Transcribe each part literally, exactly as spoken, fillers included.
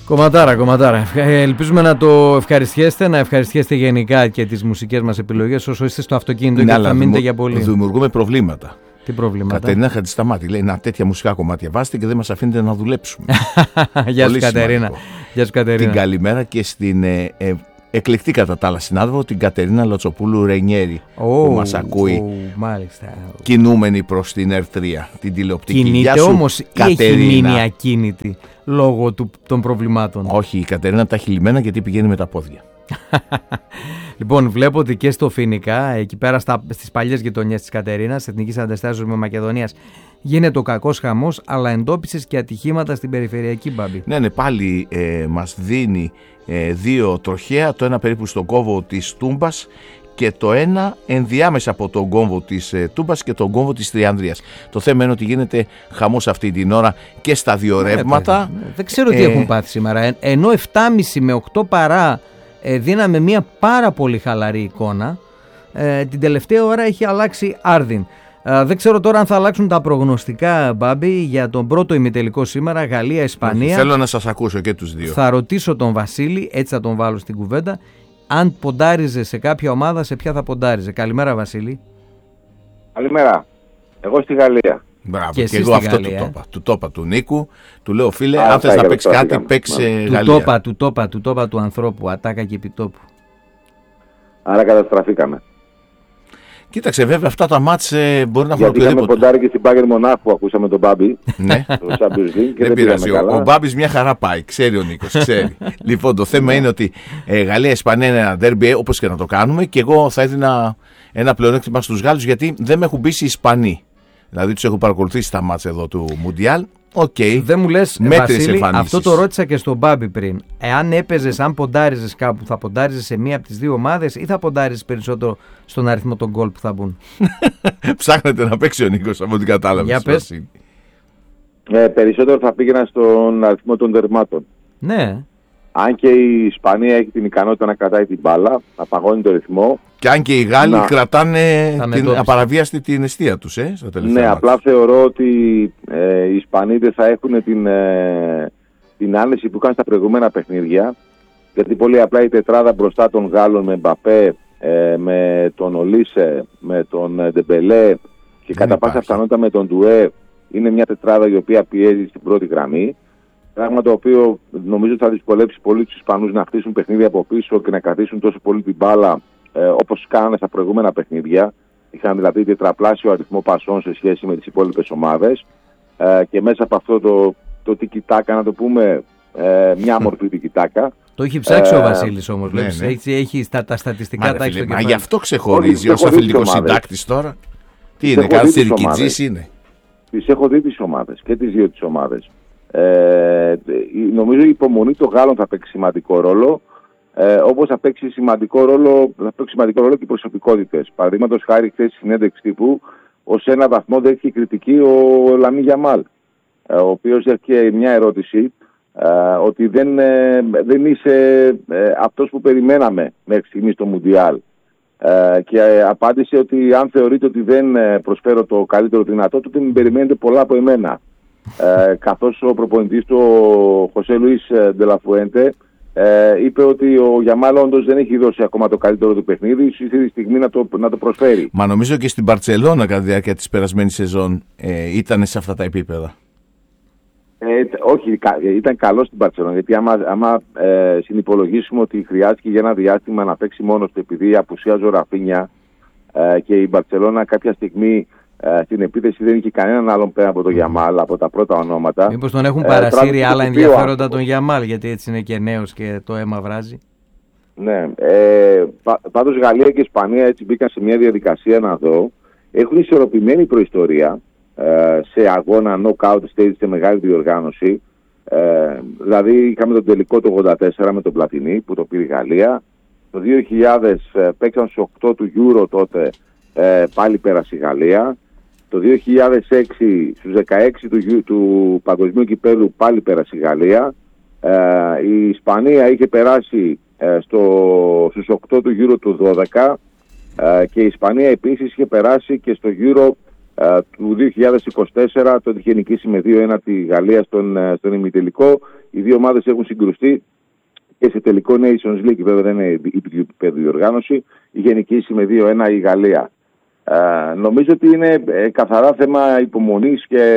Κομματάρα, κομματάρα. Ελπίζουμε να το ευχαριστιέστε, να ευχαριστιέστε γενικά και τις μουσικές μας επιλογές όσο είστε στο αυτοκίνητο ναι, και θα μείνετε για πολύ. Δημιουργούμε προβλήματα. Τι προβλήματα? Κατερίνα Χατζησταμάτη λέει: να, τέτοια μουσικά κομμάτια βάστε και δεν μας αφήνετε να δουλέψουμε. Γεια σου, Κατερίνα. Γεια σου, Κατερίνα. Την καλημέρα και στην ε, ε, εκλεκτή κατά τα άλλα συνάδελφο, την Κατερίνα Λοτσοπούλου Ρενιέρη, oh, που μας ακούει oh, μάλιστα. Κινούμενη προς την Ερ τρία, την τηλεοπτική. Κινείται όμως ή έχει μείνει ακίνητη λόγω του, των προβλημάτων? Όχι, η Κατερίνα τα έχει λυμμένα γιατί πηγαίνει με τα πόδια. Λοιπόν, βλέπω ότι και στο Φοινικά, εκεί πέρα στα, στις παλιές γειτονιές της Κατερίνας, Εθνικής Αντιστάσεως με Μακεδονίας, γίνεται ο κακός χαμός, αλλά εντόπισες και ατυχήματα στην περιφερειακή, Μπάμπη. Ναι, ναι, πάλι ε, μας δίνει ε, δύο τροχαία, το ένα περίπου στον κόμβο της Τούμπας και το ένα ενδιάμεσα από τον κόμβο της ε, Τούμπας και τον κόμβο της Τριανδρίας. Το θέμα είναι ότι γίνεται χαμός αυτή την ώρα και στα δύο ναι, ρεύματα. Ναι, ναι. Δεν ξέρω τι ε... έχουν πάθει σήμερα. Ε, ενώ επτά και μισή με οκτώ παρά ε, δίναμε μια πάρα πολύ χαλαρή εικόνα, ε, την τελευταία ώρα έχει αλλάξει άρδιν. Ε, δεν ξέρω τώρα αν θα αλλάξουν τα προγνωστικά, Μπάμπη, για τον πρώτο ημιτελικό σήμερα, Γαλλία-Ισπανία. Θέλω να σας ακούσω και τους δύο. Θα ρωτήσω τον Βασίλη, έτσι θα τον βάλω στην κουβέντα, αν ποντάριζε σε κάποια ομάδα, σε ποια θα ποντάριζε. Καλημέρα, Βασίλη. Καλημέρα. Εγώ στη Γαλλία. Μπράβο, και, και εγώ αυτό Γαλλία, του τόπα. Του τόπα του Νίκου. Του λέω, φίλε, Α, αν θες να παίξει κάτι, παίξε Γαλλία. Του τόπα, του τόπα, του τόπα του ανθρώπου. Ατάκα και επιτόπου. Άρα καταστραφήκαμε. Κοίταξε, βέβαια αυτά τα μάτς ε, μπορεί να έχουν οποιοδήποτε. Γιατί είχαμε ποντάρει και στην Bayern Μονάχου που ακούσαμε τον Μπάμπη. Ναι. Δεν πειράζει. Ο, ο Μπάμπης μια χαρά πάει. Ξέρει ο Νίκος. Ξέρει. Λοιπόν, το θέμα είναι ότι ε, Γαλλία-Ισπανία είναι ένα ντέρμπι, όπως και να το κάνουμε. Και εγώ θα έδινα ένα πλεονέκτημα στους Γάλλους γιατί δεν με έχουν μπει οι Ισπανοί. Δηλαδή τους έχω παρακολουθήσει τα μάτς εδώ του Μουντιάλ. Okay. Δεν μου λες, Βασίλη, αυτό το ρώτησα και στον Μπάμπη πριν. Εάν έπαιζες, αν ποντάριζες κάπου, θα ποντάριζες σε μία από τις δύο ομάδες ή θα ποντάριζες περισσότερο στον αριθμό των γκολ που θα μπουν? Ψάχνετε να παίξει ο Νίκος, από την κατάλαβη. Για πες. Ε, περισσότερο θα πήγαινα στον αριθμό των τερμάτων. Ναι. Αν και η Ισπανία έχει την ικανότητα να κρατάει την μπάλα, να παγώνει το ρυθμό. Και αν και οι Γάλλοι να... κρατάνε την απαραβίαστη την αιστεία τους, ε, στα τελευταία. Ναι, μάτια. Απλά θεωρώ ότι ε, οι Ισπανοί δεν θα έχουν την, ε, την άνεση που είχαν στα προηγούμενα παιχνίδια. Γιατί πολύ απλά η τετράδα μπροστά των Γάλλων με Μπαπέ, ε, με τον Ολίσε, με τον Ντεμπελέ και δεν κατά πάσα πιθανότητα με τον Ντουέ, είναι μια τετράδα η οποία πιέζει στην πρώτη γραμμή. Πράγμα το οποίο νομίζω θα δυσκολέψει πολύ τους Ισπανούς να χτίσουν παιχνίδια από πίσω και να κρατήσουν τόσο πολύ την μπάλα ε, όπως κάνανε στα προηγούμενα παιχνίδια. Είχαν δηλαδή τετραπλάσιο αριθμό πασών σε σχέση με τις υπόλοιπες ομάδες ε, και μέσα από αυτό το, το τικιτάκα, να το πούμε, ε, μια μορφή τικιτάκα. Το έχει ψάξει ε, ο Βασίλης όμως, ναι, ναι. Έχει, έχει στα, τα στατιστικά τα έχει στο κεφάλι. Μα γι' αυτό ξεχωρίζει ως αθλητικός συντάκτης τώρα. Τι είναι, κάτι θηρικιτζής είναι? Τις έχω δει τις ομάδες και τις δύο τις ομάδες. Ε, νομίζω η υπομονή των Γάλλων θα παίξει σημαντικό ρόλο, ε, όπως θα παίξει σημαντικό ρόλο, θα παίξει σημαντικό ρόλο και οι προσωπικότητες. Παραδείγματος χάρη, χθες στη συνέντευξη τύπου, ως ένα βαθμό δέχτηκε κριτική ο Λαμίν Γιαμάλ, ε, ο οποίος δέχτηκε μια ερώτηση ε, ότι δεν, ε, δεν είσαι ε, αυτός που περιμέναμε μέχρι στιγμή στο Μουντιάλ. Ε, και ε, απάντησε ότι αν θεωρείτε ότι δεν προσφέρω το καλύτερο δυνατό, τότε μην περιμένετε πολλά από εμένα. Ε, καθώς ο προπονητής του, ο Χωσέ Λουίς Ντελαφουέντε, ε, είπε ότι ο Γιαμάλ όντως δεν έχει δώσει ακόμα το καλύτερο του παιχνίδι, ίσως ήρθε η στιγμή να το, να το προσφέρει. Μα νομίζω και στην Μπαρτσελώνα κατά τη διάρκεια της περασμένης σεζόν ε, ήταν σε αυτά τα επίπεδα. Ε, όχι, ήταν καλό στην Μπαρτσελώνα, γιατί άμα, άμα ε, συνυπολογίσουμε ότι χρειάστηκε για ένα διάστημα να παίξει μόνος του επειδή απουσίαζε ο Ραφίνια ε, και η Μπαρτσελώνα κάποια στιγμή Uh, στην επίθεση δεν είχε κανέναν άλλον πέρα από τον Γιαμάλ, από τα πρώτα ονόματα. Μήπως τον έχουν παρασύρει uh, άλλα ενδιαφέροντα τον Γιαμάλ, γιατί έτσι είναι και νέος και το αίμα βράζει. Ναι. Ε, πα, πάντως Γαλλία και Ισπανία έτσι μπήκαν σε μια διαδικασία να δω. Έχουν ισορροπημένη προϊστορία ε, σε αγώνα knockout stage, σε μεγάλη διοργάνωση. Ε, δηλαδή είχαμε τον τελικό το ογδόντα τέσσερα με τον Πλατινί που το πήρε η Γαλλία. Το δύο χιλιάδες ε, παίξαν στους οκτώ του Euro τότε, ε, πάλι πέρασε η Γαλλία. Το δύο χιλιάδες έξι στους δεκαέξι του, του Παγκοσμίου Κυπέλλου πάλι πέρασε η Γαλλία. Ε, η Ισπανία είχε περάσει ε, στο, στους οκτώ του Euro του δώδεκα ε, και η Ισπανία επίσης είχε περάσει και στο Euro ε, του δύο χιλιάδες είκοσι τέσσερα, το είχε νικήσει με δύο ένα τη Γαλλία στον, στον ημιτελικό. Οι δύο ομάδες έχουν συγκρουστεί και σε τελικό Nations League, βέβαια δεν είναι υψηλού επίπεδου διοργάνωση, είχε νικήσει με δύο ένα η Γαλλία. Ε, νομίζω ότι είναι ε, καθαρά θέμα υπομονής, και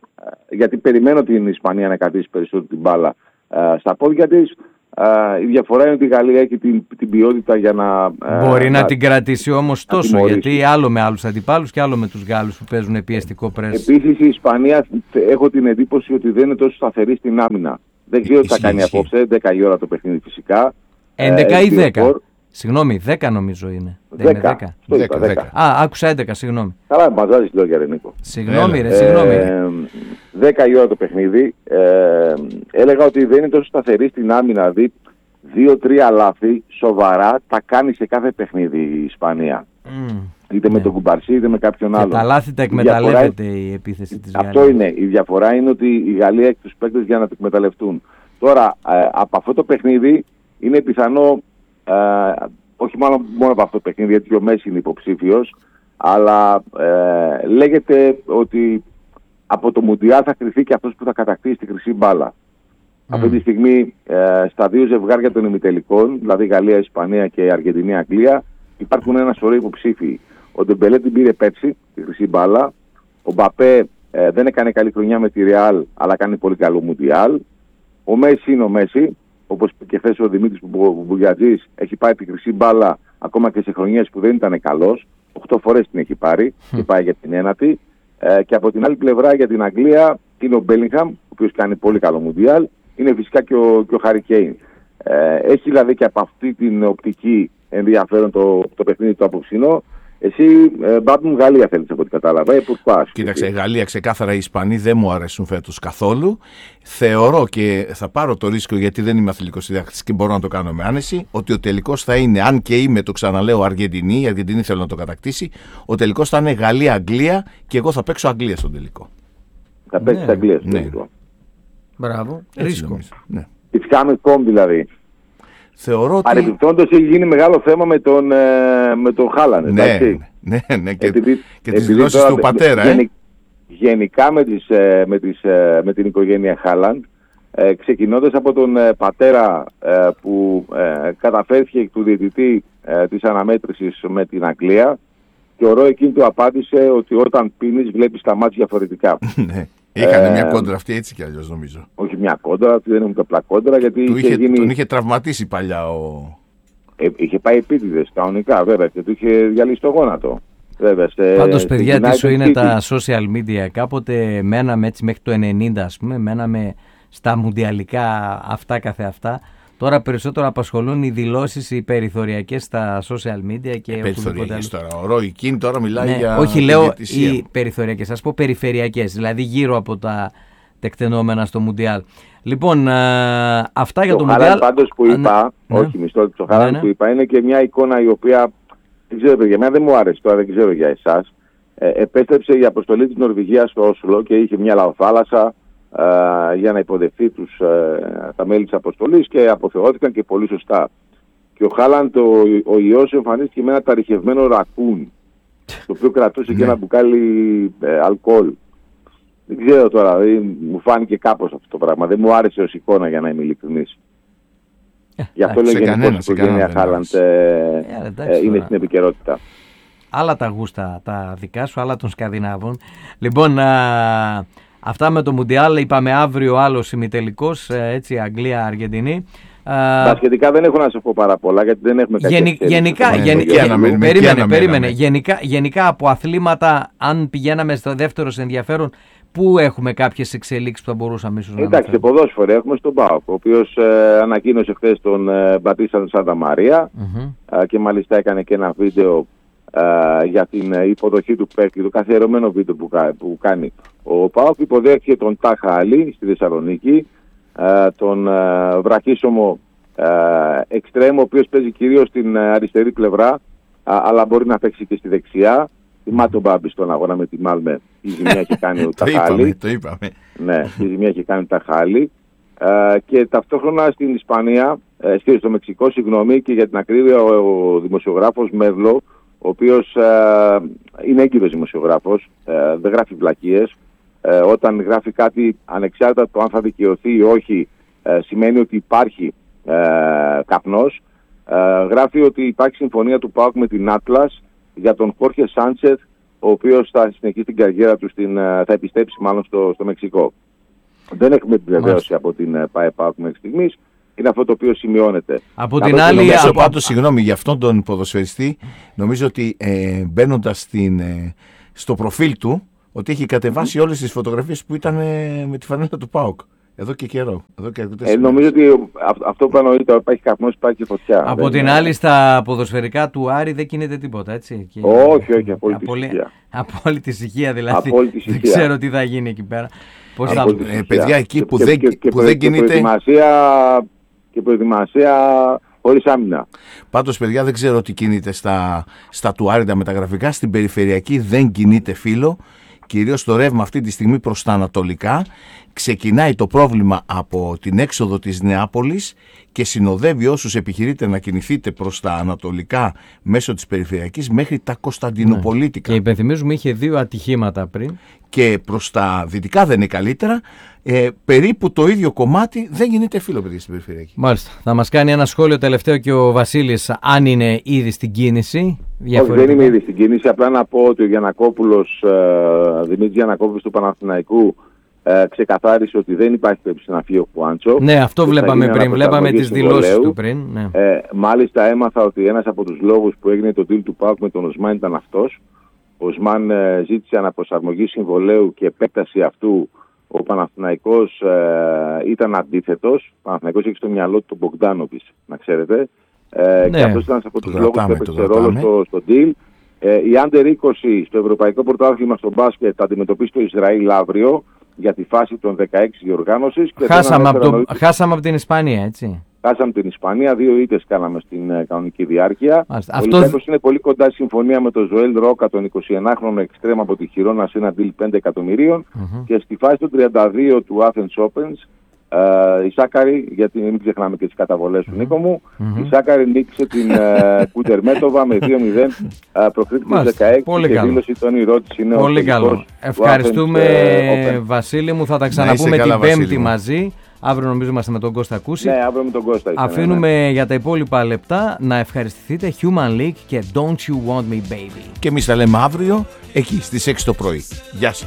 ε, γιατί περιμένω την Ισπανία να κρατήσει περισσότερο την μπάλα ε, στα πόδια της. Ε, η διαφορά είναι ότι η Γαλλία έχει την, την ποιότητα για να... Ε, Μπορεί να, να την κρατήσει όμως τόσο, τιμωρήσει. Γιατί άλλο με άλλους αντιπάλους και άλλο με τους Γάλλους που παίζουν πιεστικό πρέσ. Επίσης η Ισπανία, έχω την εντύπωση ότι δεν είναι τόσο σταθερή στην άμυνα. Δεν ξέρω τι θα κάνει απόψε, δέκα η ώρα το παιχνίδι φυσικά. έντεκα ε, ή δέκα. φορ. Συγγνώμη, δέκα νομίζω είναι. δέκα. δέκα, δέκα. Α, άκουσα έντεκα, συγγνώμη. Καλά, με μαζάζεις λόγια ρε Νίκο. Συγγνώμη ρε, συγγνώμη. Ε, δέκα η ώρα το παιχνίδι. Ε, έλεγα ότι δεν είναι τόσο σταθερή στην άμυνα. Δηλαδή, δύο-τρία λάθη σοβαρά τα κάνει σε κάθε παιχνίδι η Ισπανία. Mm, είτε ναι. με τον Κουμπαρσί είτε με κάποιον άλλον. Και τα λάθη τα εκμεταλλεύεται η, η επίθεση της Γαλλίας. Αυτό είναι. Η διαφορά είναι ότι η Γαλλία έχει τους παίκτες για να το εκμεταλλευτούν. Τώρα, ε, από αυτό το παιχνίδι είναι πιθανό, ε, όχι μόνο, μόνο από αυτό το παιχνίδι, γιατί ο Μέση είναι υποψήφιος, αλλά ε, λέγεται ότι από το Μουντιάλ θα κριθεί και αυτός που θα κατακτήσει τη χρυσή μπάλα. Mm. Αυτή τη στιγμή ε, στα δύο ζευγάρια των ημιτελικών, δηλαδή Γαλλία, Ισπανία και Αργεντινή, Αγγλία, υπάρχουν ένα σωρό υποψήφοι. Ο Ντεμπελέ την πήρε πέρσι, τη χρυσή μπάλα. Ο Μπαπέ ε, δεν έκανε καλή χρονιά με τη Ρεάλ, αλλά κάνει πολύ καλό Μουντιάλ. Ο Μέση είναι ο Μέση, όπως και χθες ο Δημήτρης Μπουγιατζής, έχει πάρει τη χρυσή μπάλα ακόμα και σε χρονιές που δεν ήταν καλός. Οχτώ φορές την έχει πάρει mm. και πάει για την ένατη. Ε, και από την άλλη πλευρά για την Αγγλία είναι ο Μπέλιγχαμ, ο οποίος κάνει πολύ καλό Μουντιάλ. Είναι φυσικά και ο, και ο Χάρι Κέιν. Ε, έχει δηλαδή και από αυτή την οπτική ενδιαφέρον το, το παιχνίδι του απόψινό. Εσύ, ε, μπάμπη μου, Γαλλία θέλεις από ό,τι κατάλαβα. Ε, πώς πας? Κοίταξε, Γαλλία ξεκάθαρα, οι Ισπανοί δεν μου αρέσουν φέτος καθόλου. Θεωρώ, και θα πάρω το ρίσκο γιατί δεν είμαι αθλητικός συντάκτης και μπορώ να το κάνω με άνεση, ότι ο τελικός θα είναι, αν και είμαι, το ξαναλέω, Αργεντινή, η Αργεντινή θέλω να το κατακτήσει, ο τελικός θα είναι Γαλλία-Αγγλία και εγώ θα παίξω Αγγλία στον τελικό. Θα παίξεις ναι, Αγγλία στον ναι. τελικό. Μπράβο, ρίσκο. Ναι. It's coming home δηλαδή. Θεωρώ ότι... Παρεμπιπτόντως έχει γίνει μεγάλο θέμα με τον, ε, με τον Χάλαντ. Ναι, ναι, ναι, και, επειδή, και τις δηλώσεις τώρα, του πατέρα. Γενι, ε. Γενικά με, τις, με, τις, με την οικογένεια Χάλαντ, ε, ξεκινώντας από τον ε, πατέρα ε, που ε, καταφέρθηκε εκ του διαιτητή ε, της αναμέτρησης με την Αγγλία, και ο Ρόι Κιν του απάντησε ότι όταν πίνεις βλέπεις τα μάτια διαφορετικά. Είχαν ε, μια κόντρα αυτή έτσι κι αλλιώς νομίζω. Όχι μια κόντρα, δεν είναι ούτε απλά κόντρα, γιατί του είχε είχε, γίνει... τον είχε τραυματίσει παλιά ο... Ε, είχε πάει επίτηδες κανονικά βέβαια και του είχε διαλύσει το γόνατο. Βέβαια, σε, πάντως παιδιά, τι σου είναι City. Τα social media. Κάποτε μέναμε έτσι μέχρι το ενενήντα, ας πούμε, μέναμε στα μουντιαλικά αυτά καθεαυτά. Τώρα περισσότερο απασχολούν οι δηλώσεις οι περιθωριακές στα social media και περιθωριακές τώρα. Ο Ρόι Κιν τώρα μιλάει ναι, για. Όχι, λέω οι περιθωριακές, ας πω περιφερειακές, δηλαδή γύρω από τα τεκτενόμενα στο Μουντιάλ. Λοιπόν, α, αυτά το για το Μουντιάλ. Το πάντως που είπα, ναι, όχι μισό, το Χάλαντ ναι, ναι. που είπα είναι και μια εικόνα η οποία δεν ξέρω, παιδιά, εμένα δεν μου άρεσε τώρα, δεν ξέρω για εσάς. Ε, επέστρεψε η αποστολή της Νορβηγίας στο Όσλο και είχε μια λαοθάλασσα Uh, για να υποδεχθεί τους, uh, τα μέλη της αποστολής και αποθεώθηκαν και πολύ σωστά. Και ο Χάλαντ, ο, ο ιός εμφανίστηκε με ένα ταριχευμένο ρακούν, το οποίο κρατούσε και ένα μπουκάλι ε, αλκοόλ. Δεν ξέρω τώρα, δηλαδή, μου φάνηκε κάπως αυτό το πράγμα. Δεν μου άρεσε ως εικόνα, για να είμαι ειλικρινής. Ε, Γι' αυτό λέει γενικώς η οικογένεια Χάλαντ είναι στην επικαιρότητα. Άλλα τα γούστα τα δικά σου, άλλα των Σκανδινάβων. Λοιπόν, α, αυτά με το Μουντιάλ, είπαμε αύριο άλλος ημιτελικός, έτσι, Αγγλία-Αργεντινή. Τα σχετικά δεν έχω να σας πω πάρα πολλά, γιατί δεν έχουμε κάποια Γενι, γενικά, ναι, γεν, ναι, γεν, ναι, περίμενε, περίμενε. Γενικά, γενικά από αθλήματα, αν πηγαίναμε στο δεύτερο σε ενδιαφέρον, πού έχουμε κάποιες εξελίξεις που θα μπορούσαμε ίσως να εντάξει, σε ποδόσφαιρο έχουμε στον ΠΑΟΚ, ο οποίος ε, ανακοίνωσε χθες τον ε, Μπατίστα Σάντα Μαρία mm-hmm. ε, και μάλιστα έκανε και ένα βίντεο Uh, για την uh, υποδοχή του παίκτη, το καθιερωμένο βίντεο που, που κάνει. Ο ΠΑΟΚ υποδέχθηκε τον Τάχα Αλή στη Θεσσαλονίκη, uh, τον uh, βραχίσωμο uh, εξτρέμ, ο οποίος παίζει κυρίως στην uh, αριστερή πλευρά, uh, αλλά μπορεί να παίξει και στη δεξιά. Θυμάται τον Μπάμπη στον αγώνα με τη Μάλμε, η ζημιά έχει κάνει ο Τάχα Αλή. Το είπαμε. Ναι, η ζημιά έχει κάνει ο Τάχα Αλή. Uh, και ταυτόχρονα στην Ισπανία, uh, στο Μεξικό, συγγνώμη, και για την ακρίβεια ο, ο δημοσιογράφος Μέρλο, ο οποίος ε, είναι έγκυρος δημοσιογράφος, ε, δεν γράφει βλακίες. Ε, όταν γράφει κάτι ανεξάρτητα το αν θα δικαιωθεί ή όχι, ε, σημαίνει ότι υπάρχει ε, καπνός. Ε, γράφει ότι υπάρχει συμφωνία του ΠΑΟΚ με την Atlas για τον Χόρχε Σάντσεθ, ο οποίος θα συνεχίσει την καριέρα του, στην, θα επιστρέψει μάλλον στο, στο Μεξικό. Δεν έχουμε επιβεβαίωση από την ΠΑΕ-ΠΑΟΚ μέχρι στιγμής. Είναι αυτό το οποίο σημειώνεται. Από την άλλη, νομίζω από... πάντως, συγγνώμη, για αυτόν τον ποδοσφαιριστή, νομίζω ότι ε, μπαίνοντας ε, στο προφίλ του, ότι έχει κατεβάσει mm-hmm. όλες τις φωτογραφίες που ήταν ε, με τη φανέλα του ΠΑΟΚ. Εδώ και καιρό. Εδώ και ε, νομίζω ότι αυτό που εννοείται, υπάρχει καπνός, υπάρχει και φωτιά. Από την είναι... άλλη, στα ποδοσφαιρικά του Άρη δεν κινείται τίποτα, έτσι. Και... Όχι, όχι, απόλυτη Απολύ... ησυχία. Απόλυτη ησυχία, δηλαδή. Απόλυτη ησυχία. Δεν ξέρω τι θα γίνει εκεί πέρα. Πώς θα... ε, παιδιά, εκεί και, που και, δεν, και, και, που δεν και κινείται... Προετοιμασία, και προετοιμασία χωρίς άμυνα. Πάντως, παιδιά, δεν ξέρω τι κινείται στα, στα του Άρη τα μεταγραφικά. Στην περιφερειακή δεν κινείται φύλλο. Κυρίως το ρεύμα αυτή τη στιγμή προς τα ανατολικά. Ξεκινάει το πρόβλημα από την έξοδο της Νεάπολης και συνοδεύει όσους επιχειρείτε να κινηθείτε προς τα ανατολικά μέσω της περιφερειακής μέχρι τα Κωνσταντινοπολίτικα. Ναι. Και υπενθυμίζουμε είχε δύο ατυχήματα πριν. Και προς τα δυτικά δεν είναι καλύτερα. Ε, περίπου το ίδιο κομμάτι δεν γίνεται φύλλο, παιδιά, στην περιφερειακή. Μάλιστα. Θα μας κάνει ένα σχόλιο τελευταίο και ο Βασίλης, αν είναι ήδη στην κίνηση. Όχι, δεν είμαι ήδη στην κίνηση. Απλά να πω ότι ο Γιαννακόπουλος, ε, Δημήτρης Γιαννακόπουλος του Παναθηναϊκού, ε, ξεκαθάρισε ότι δεν υπάρχει περίπτωση να φύγει ο Χουάντσο. Ναι, αυτό βλέπαμε πριν. Βλέπαμε τις δηλώσεις του πριν. Ναι. Ε, μάλιστα έμαθα ότι ένας από τους λόγους που έγινε το deal του ΠΑΟΚ με τον Οσμάν ήταν αυτός. Ο Οσμάν ε, ζήτησε αναπροσαρμογή συμβολαίου και επέκταση αυτού. Ο Παναθηναϊκός ε, ήταν αντίθετος. Ο Παναθηναϊκός έχει στο μυαλό του τον Μπογκντάνοβιτς, να ξέρετε. Ε, ναι, και αυτός ήταν από τους λόγους που έπαιξε ρόλο στο, στο deal. Ε, η Άντερ είκοσι στο Ευρωπαϊκό Πρωτάθλημα στο μπάσκετ θα αντιμετωπίσει το Ισραήλ αύριο για τη φάση των δεκαέξι διοργάνωσης. Χάσαμε από, το, χάσαμε από την Ισπανία, έτσι. Χάσαμε την Ισπανία, δύο ήττες κάναμε στην ε, κανονική διάρκεια. Μάλιστα. Ο Αυτό... Ολυμπιακός είναι πολύ κοντά στη συμφωνία με τον Ζωέλ Ρόκα, τον εικοσιενάχρονο εξτρέμ από τη Χιρόνα, σε ένα deal πέντε εκατομμυρίων. Mm-hmm. Και στη φάση των τριάντα δύο του Athens Opens, Uh, η Σάκαρη, γιατί μην ξεχνάμε και τις καταβολές του mm-hmm. Νίκο μου, mm-hmm. η Σάκαρη νίκησε την uh, Κουτερμέτοβα με δύο μηδέν, uh, προκρίθηκε δεκαέξι πολύ και δήλωσε τον όνειρό της είναι πολύ ο καλό. Ευχαριστούμε Athens, uh, Βασίλη μου, θα τα ξαναπούμε την Πέμπτη μαζί. Αύριο νομίζω είμαστε με τον Κώστα Κούση. Ναι, αύριο με τον Κώστα. Αφήνουμε ναι, ναι. για τα υπόλοιπα λεπτά να ευχαριστηθείτε Human League και Don't You Want Me Baby. Και εμείς τα λέμε αύριο εκεί στις έξι το πρωί. Γεια σας.